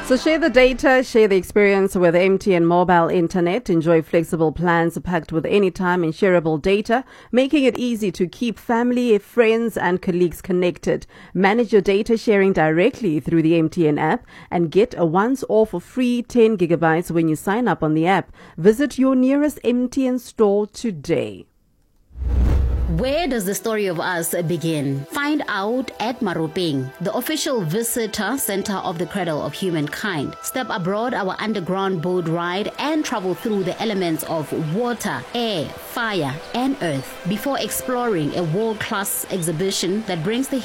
So share the data, share the experience with MTN Mobile Internet. Enjoy flexible plans packed with anytime and shareable data, making it easy to keep family, friends and colleagues connected. Manage your data sharing directly through the MTN app and get a once-off free 10 gigabytes when you sign up on the app. Visit your nearest MTN store today. Where does the story of us begin? Find out at Maropeng, the official visitor center of the Cradle of Humankind. Step aboard our underground boat ride and travel through the elements of water, air, fire, and earth before exploring a world-class exhibition that brings the